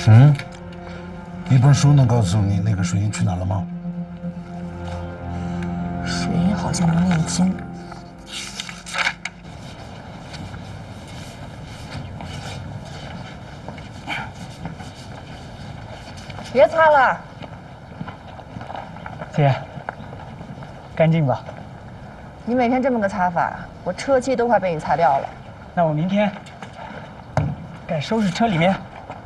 嗯，一本书能告诉你那个水银去哪了吗？ 水银好像能念经。别擦了， 姐，干净吧？ 你每天这么个擦法，我车漆都快被你擦掉了。 那我明天该收拾车里面。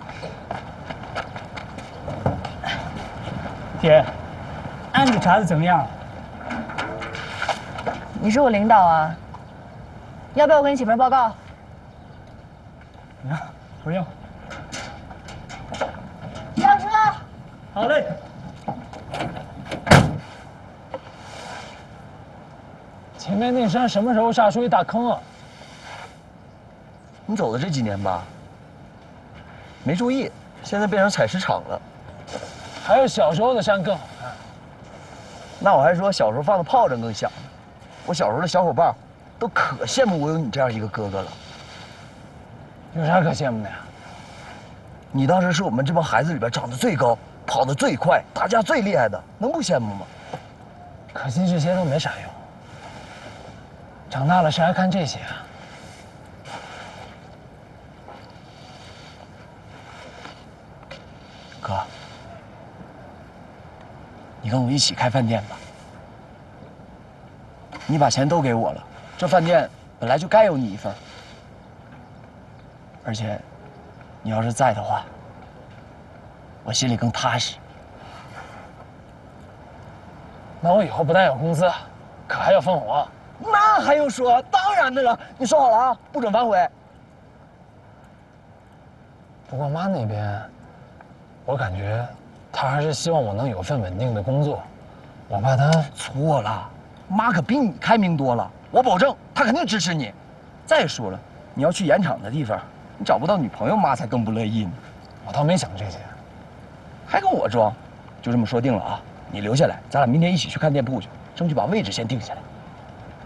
姐，案子查的怎么样？ 你是我领导啊，要不要我给你写份报告？ 啊，不用。 上车。 好嘞。前面那山什么时候下出一大坑啊？ 你走的这几年吧，没注意，现在变成采石场了。 还有小时候的山更好看。 那我还说小时候放的炮仗更响呢。我小时候的小伙伴都可羡慕我有你这样一个哥哥了。 有啥可羡慕的呀？ 你当时是我们这帮孩子里边长得最高、跑得最快、打架最厉害的，能不羡慕吗？ 可惜这些都没啥用。长大了谁还看这些啊？ 哥，你跟我一起开饭店吧。你把钱都给我了，这饭店本来就该有你一份。而且，你要是在的话，我心里更踏实。 那我以后不但有工资，可还要分红。 那还用说？当然的了，你说好了啊，不准反悔。 不过妈那边，我感觉她还是希望我能有份稳定的工作，我怕她错了，妈可比你开明多了，我保证她肯定支持你。再说了，你要去盐场的地方，你找不到女朋友，妈才更不乐意呢。 我倒没想这些， 还跟我装，就这么说定了啊！你留下来，咱俩明天一起去看店铺去，争取把位置先定下来。